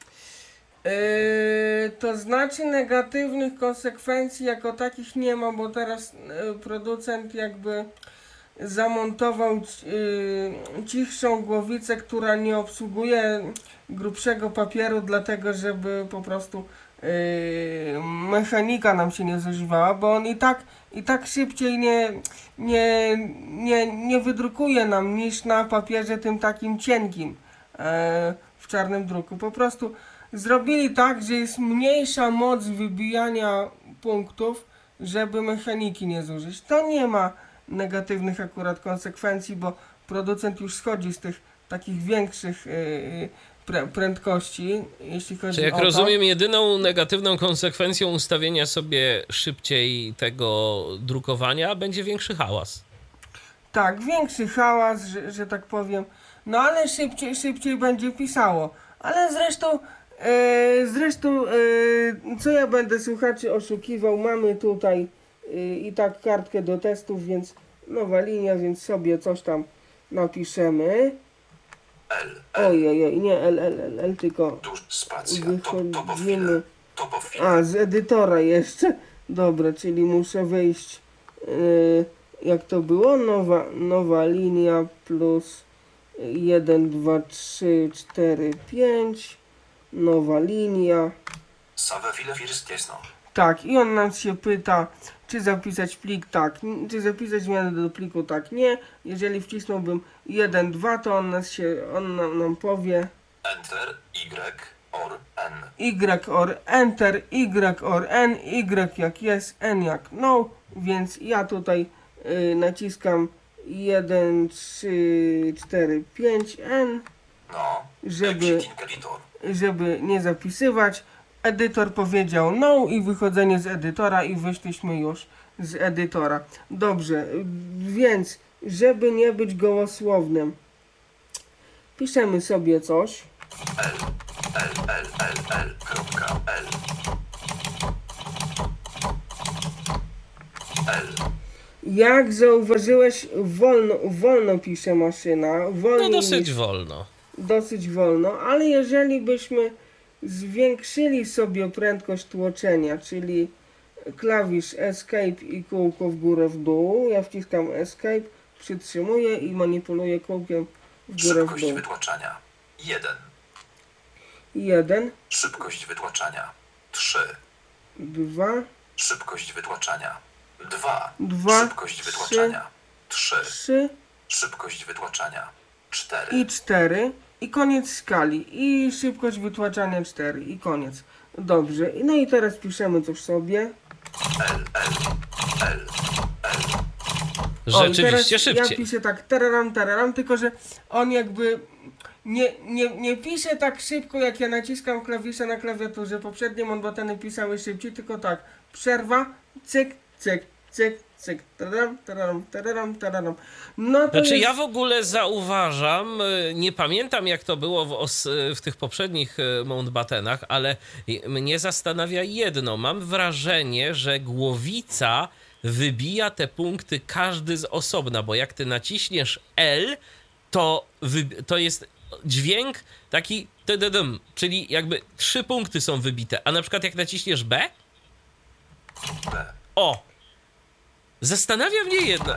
To znaczy negatywnych konsekwencji jako takich nie ma, bo teraz producent jakby zamontował cichszą głowicę, która nie obsługuje grubszego papieru, dlatego żeby po prostu mechanika nam się nie zużywała, bo on i tak szybciej nie wydrukuje nam niż na papierze tym takim cienkim w czarnym druku. Po prostu zrobili tak, że jest mniejsza moc wybijania punktów, żeby mechaniki nie zużyć. To nie ma negatywnych akurat konsekwencji, bo producent już schodzi z tych takich większych prędkości, jeśli chodzi Czy jak o rozumiem, jedyną negatywną konsekwencją ustawienia sobie szybciej tego drukowania będzie większy hałas. Tak, większy hałas, że tak powiem, no ale szybciej będzie pisało. Ale zresztą co ja będę słuchaczy oszukiwał, mamy tutaj i tak kartkę do testów, więc nowa linia, więc sobie coś tam napiszemy. Ojej, nie L, tylko Spacja. wychodzimy. Top of A, z edytora jeszcze. Dobra, czyli muszę wyjść, jak to było? Nowa linia plus 1, 2, 3, 4, 5. Nowa linia. Save file first jest no. Tak, i on nas się pyta, czy zapisać plik, tak, czy zapisać zmiany do pliku, tak, nie. Jeżeli wcisnąłbym 1, 2, to on nam powie Enter Y or N. Y or Enter, Y or N, Y jak jest, N jak no, więc ja tutaj naciskam 1, 3, 4, 5, N, No. żeby, Exiting editor. żeby nie zapisywać. Edytor powiedział no i wychodzenie z edytora i wyszliśmy już z edytora. Dobrze, więc żeby nie być gołosłownym, piszemy sobie coś. Jak zauważyłeś, wolno pisze maszyna. No Wolniej dosyć niż, wolno. dosyć wolno, ale jeżeli byśmy zwiększyli sobie prędkość tłoczenia, czyli klawisz Escape i kółko w górę w dół, ja wciskam Escape, przytrzymuję i manipuluję kółkiem w górę w Szybkość dół. wytłaczania 1. 1, Szybkość wytłaczania 3. 2, Szybkość wytłaczania 2. 2, Szybkość wytłaczania 3. 3 Szybkość wytłaczania 4. i 4 i koniec skali i szybkość wytłaczania 4 i koniec. Dobrze, no i teraz piszemy coś sobie. O, i Rzeczywiście teraz szybciej. ja piszę tak tararam, tylko że on jakby nie pisze tak szybko, jak ja naciskam klawisze na klawiaturze. Poprzednie Monbateny pisały szybciej, tylko tak, przerwa, cyk, cyk, cyk, cyk, tararam. No to Znaczy jest... ja w ogóle zauważam, nie pamiętam jak to było w tych poprzednich Mountbattenach, ale mnie zastanawia jedno. Mam wrażenie, że głowica wybija te punkty każdy z osobna, bo jak ty naciśniesz L, to jest dźwięk taki tydydym, czyli jakby 3 punkty są wybite, a na przykład jak naciśniesz B, o! Zastanawia mnie jedno.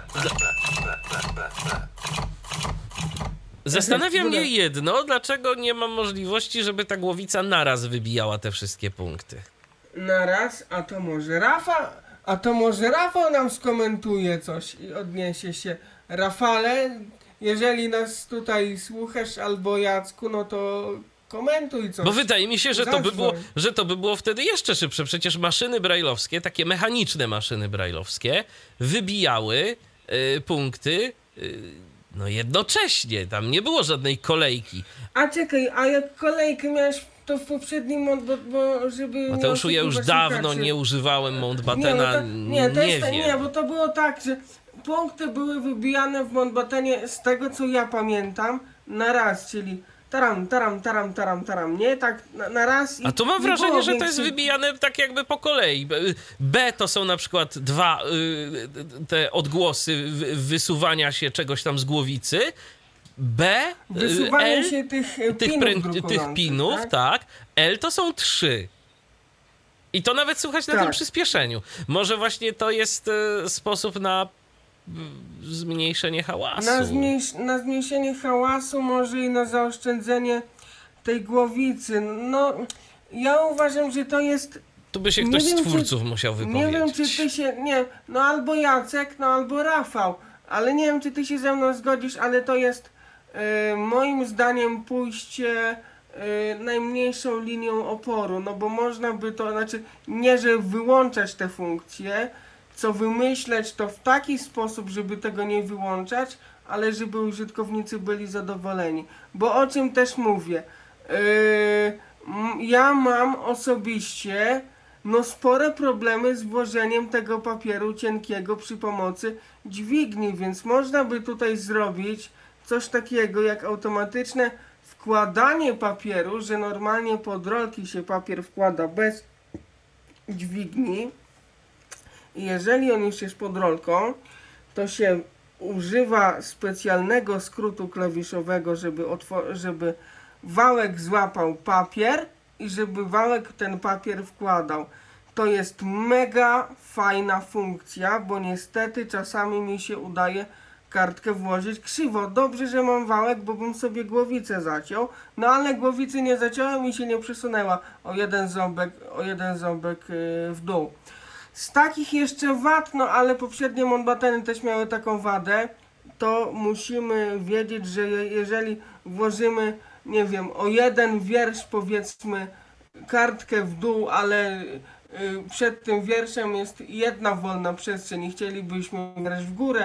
Zastanawia mnie jedno, dlaczego nie ma możliwości, żeby ta głowica naraz wybijała te wszystkie punkty. Na raz, a to może Rafał nam skomentuje coś i odniesie się. Rafale, jeżeli nas tutaj słuchasz albo Jacku, no to komentuj coś. Bo wydaje mi się, Zadzwoń. że to by było wtedy jeszcze szybsze. Przecież maszyny brajlowskie, takie mechaniczne maszyny brajlowskie, wybijały punkty no jednocześnie. Tam nie było żadnej kolejki. A czekaj, a jak kolejkę miałeś to w poprzednim bo żeby Mateuszu, ja już dawno nie używałem Mountbattena, nie wiem. Nie, bo to było tak, że punkty były wybijane w Mountbattenie z tego co ja pamiętam na raz, czyli taram, nie? Tak na raz i a tu mam nie wrażenie, było że to jest większych- wybijane tak jakby po kolei. B to są na przykład dwa te odgłosy wysuwania się czegoś tam z głowicy. B, Wysuwanie L, się tych tych pinów, pinów, tak? L to są 3. I to nawet słychać na Tak. tym przyspieszeniu. Może właśnie to jest sposób na zmniejszenie hałasu. Na zmniejszenie hałasu, może i na zaoszczędzenie tej głowicy. No, ja uważam, że to jest... Tu by się Nie ktoś z wiem, czy- twórców musiał wypowiedzieć. Nie wiem, czy ty się... Nie, no albo Jacek, no albo Rafał. Ale nie wiem, czy ty się ze mną zgodzisz, ale to jest moim zdaniem pójście najmniejszą linią oporu. No bo można by to, znaczy nie, że wyłączać te funkcje, co wymyśleć to w taki sposób, żeby tego nie wyłączać, ale żeby użytkownicy byli zadowoleni. Bo o czym też mówię? Ja mam osobiście no spore problemy z włożeniem tego papieru cienkiego przy pomocy dźwigni, więc można by tutaj zrobić coś takiego jak automatyczne wkładanie papieru, że normalnie pod rolki się papier wkłada bez dźwigni. I jeżeli on już jest pod rolką, to się używa specjalnego skrótu klawiszowego, żeby wałek złapał papier i żeby wałek ten papier wkładał. To jest mega fajna funkcja, bo niestety czasami mi się udaje kartkę włożyć krzywo. Dobrze, że mam wałek, bo bym sobie głowicę zaciął, no ale głowicy nie zaciąłem i się nie przesunęła o jeden ząbek w dół. Z takich jeszcze wad, no ale poprzednie Mountbatteny też miały taką wadę, to musimy wiedzieć, że jeżeli włożymy, nie wiem, o jeden wiersz powiedzmy kartkę w dół, ale przed tym wierszem jest jedna wolna przestrzeń i chcielibyśmy grać w górę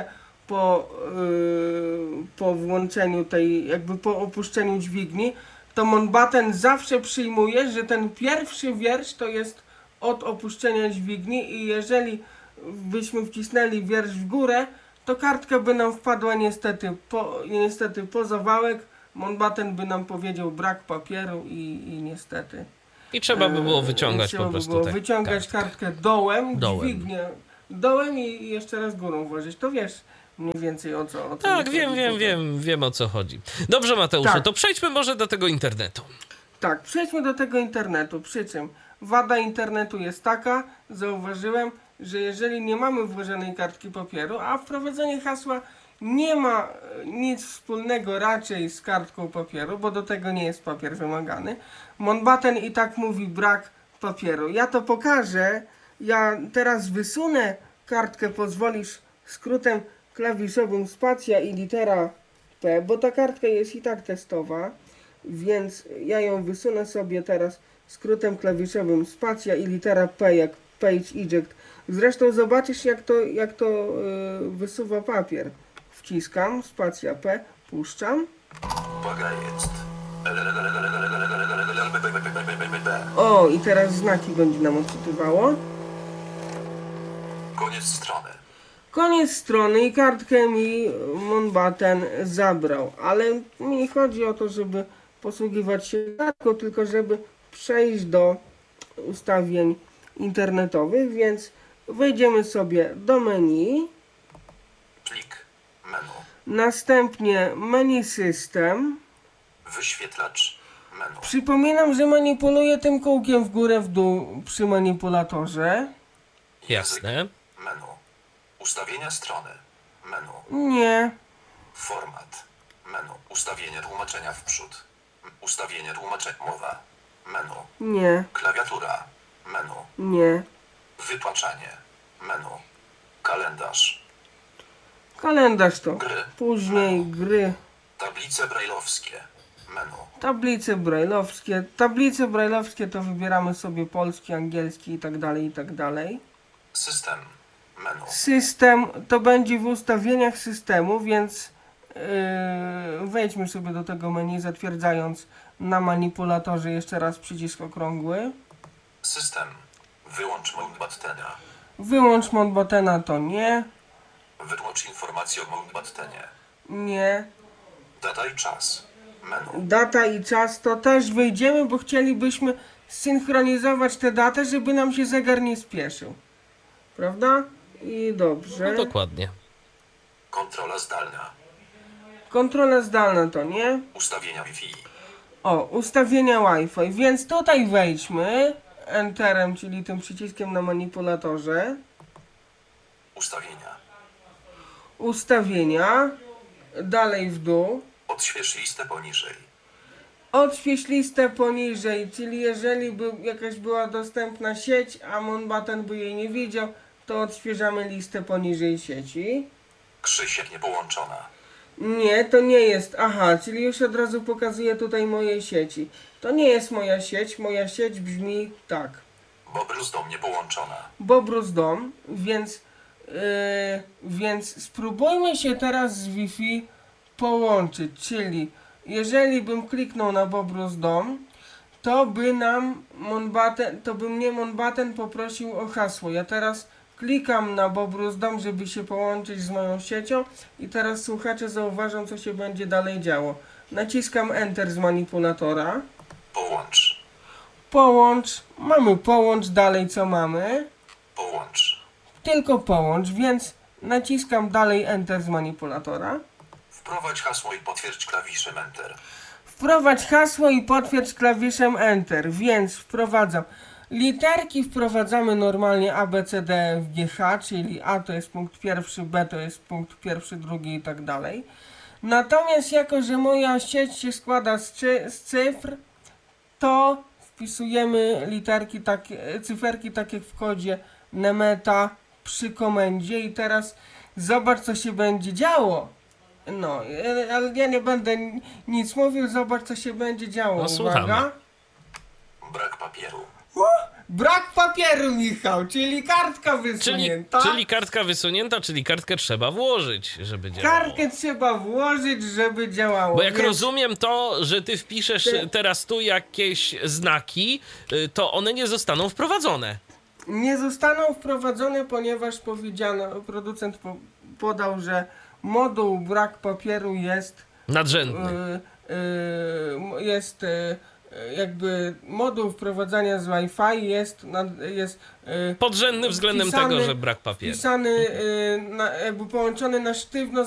po włączeniu tej, jakby po opuszczeniu dźwigni, to Mountbatten zawsze przyjmuje, że ten pierwszy wiersz to jest od opuszczenia dźwigni i jeżeli byśmy wcisnęli wiersz w górę, to kartka by nam wpadła niestety poza wałek, Mountbatten by nam powiedział brak papieru i niestety. I trzeba by było wyciągać po prostu. Trzeba by było wyciągać kartkę dołem, Dołem. dźwignię dołem i jeszcze raz górą włożyć. To wiesz mniej więcej o co Tak, chodzi. wiem o co chodzi. Dobrze, Mateuszu, Tak. to przejdźmy może do tego internetu. Tak, przejdźmy do tego internetu, przy czym wada internetu jest taka, zauważyłem, że jeżeli nie mamy włożonej kartki papieru, a wprowadzenie hasła nie ma nic wspólnego raczej z kartką papieru, bo do tego nie jest papier wymagany, Mountbatten i tak mówi brak papieru. Ja to pokażę, ja teraz wysunę kartkę, pozwolisz, skrótem klawiszowym spacja i litera P, bo ta kartka jest i tak testowa, więc ja ją wysunę sobie teraz skrótem klawiszowym spacja i litera P jak page eject. Zresztą zobaczysz jak to wysuwa papier. Wciskam, spacja P, puszczam. Uwaga jest. O, i teraz znaki będzie nam odczytywało. Koniec strony. Koniec strony i kartkę mi Mountbatten zabrał, ale mi nie chodzi o to, żeby posługiwać się kartką, tylko żeby przejść do ustawień internetowych, więc wejdziemy sobie do menu, Plik. Menu. następnie menu system. Wyświetlacz. Menu. Przypominam, że manipuluję tym kółkiem w górę w dół przy manipulatorze. Jasne. Menu. Ustawienia strony. Menu. Nie, Format. Menu. Ustawienie tłumaczenia w przód. Ustawienie tłumaczenia. Mowa. Menu. nie, Klawiatura. Menu. nie. Wytłaczanie. Menu. Kalendarz. Kalendarz to. Gry. Później gry. Tablice brajlowskie. Menu. Tablice brajlowskie to wybieramy sobie polski, angielski i tak dalej, i tak dalej. System. Menu. System to będzie w ustawieniach systemu, więc wejdźmy sobie do tego menu, zatwierdzając na manipulatorze jeszcze raz przycisk okrągły. System. Wyłącz Mountbattena. Wyłącz Mountbattena to nie, Wytłocz informację o Mountbattenie. nie. Data i czas. Menu. Data i czas to też wyjdziemy, bo chcielibyśmy synchronizować tę datę, żeby nam się zegar nie spieszył. Prawda? I dobrze. No dokładnie. Kontrola zdalna. Kontrola zdalna to nie. Ustawienia Wi-Fi. O, ustawienia Wi-Fi, więc tutaj wejdźmy Enterem, czyli tym przyciskiem na manipulatorze. Ustawienia. Ustawienia. Dalej w dół. Odśwież listę poniżej. Odśwież listę poniżej, czyli jeżeli by jakaś była dostępna sieć, a Mountbatten by jej nie widział, to odświeżamy listę poniżej sieci. Krzysiek niepołączona. Nie, to nie jest. Aha, czyli już od razu pokazuję tutaj moje sieci. To nie jest moja sieć brzmi tak. Bobrus dom niepołączona. Bobrus dom, więc spróbujmy się teraz z Wi-Fi połączyć, czyli jeżeli bym kliknął na Bobrus dom, to by mnie Mountbatten poprosił o hasło. Ja teraz klikam na Bobrus dom, żeby się połączyć z moją siecią i teraz słuchacze zauważą, co się będzie dalej działo. Naciskam Enter z manipulatora. Połącz. Połącz. Mamy połącz, dalej co mamy? Połącz. Tylko połącz, więc naciskam dalej Enter z manipulatora. Wprowadź hasło i potwierdź klawiszem Enter. Wprowadź hasło i potwierdź klawiszem Enter, więc wprowadzam. Literki wprowadzamy normalnie A, B, C, D, F, G, H, czyli A to jest punkt pierwszy, B to jest punkt pierwszy, drugi i tak dalej. Natomiast jako, że moja sieć się składa z cyfr, to wpisujemy literki takie, cyferki tak jak w kodzie Nemeta przy komendzie i teraz zobacz, co się będzie działo. No, ale ja nie będę nic mówił, zobacz, co się będzie działo. No, słuchamy. Uwaga. Brak papieru. Brak papieru, Michał, czyli kartka wysunięta. Czyli kartka wysunięta, czyli kartkę trzeba włożyć, żeby działało. Kartkę trzeba włożyć, żeby działało. Bo jak Więc rozumiem to, że ty wpiszesz teraz tu jakieś znaki, to one nie zostaną wprowadzone. nie zostaną wprowadzone, ponieważ producent podał, że moduł brak papieru jest Nadrzędny. jakby moduł wprowadzania z Wi-Fi jest Podrzędny względem wpisany- tego, że brak papieru. wpisany, jakby połączony na sztywno z